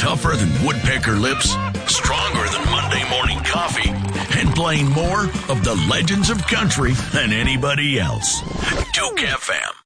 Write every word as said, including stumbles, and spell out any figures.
tougher than woodpecker lips, stronger than Monday morning coffee, and playing more of the legends of country than anybody else. Duke F M.